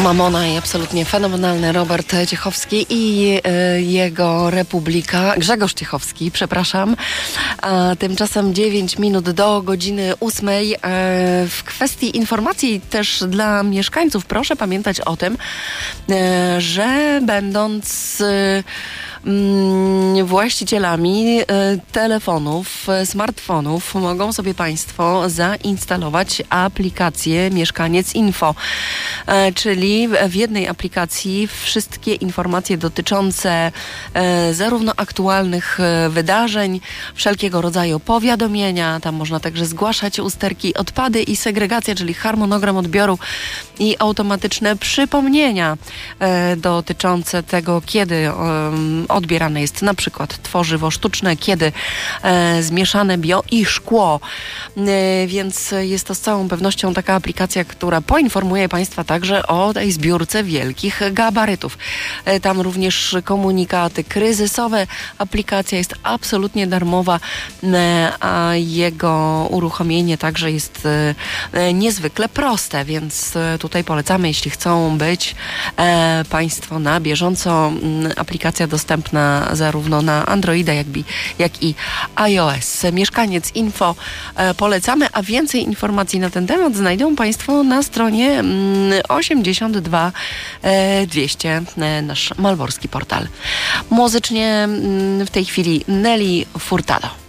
Mamona i absolutnie fenomenalny Robert Ciechowski i jego Republika, Grzegorz Ciechowski, przepraszam. A tymczasem 9 minut do godziny 8. W kwestii informacji też dla mieszkańców proszę pamiętać o tym, że będąc właścicielami telefonów, smartfonów mogą sobie Państwo zainstalować aplikację Mieszkaniec Info, czyli w jednej aplikacji wszystkie informacje dotyczące zarówno aktualnych wydarzeń, wszelkiego rodzaju powiadomienia, tam można także zgłaszać usterki, odpady i segregacja, czyli harmonogram odbioru i automatyczne przypomnienia dotyczące tego, kiedy odbierane jest na przykład tworzywo sztuczne, kiedy zmieszane bio i szkło. Więc jest to z całą pewnością taka aplikacja, która poinformuje Państwa także o tej zbiórce wielkich gabarytów. Tam również komunikaty kryzysowe. Aplikacja jest absolutnie darmowa, a jego uruchomienie także jest niezwykle proste, więc tutaj polecamy, jeśli chcą być Państwo na bieżąco. Aplikacja dostępna zarówno na Androida, jak i iOS. Mieszkaniec Info polecamy, a więcej informacji na ten temat znajdą Państwo na stronie 82 200, nasz malborski portal. Muzycznie w tej chwili Nelly Furtado.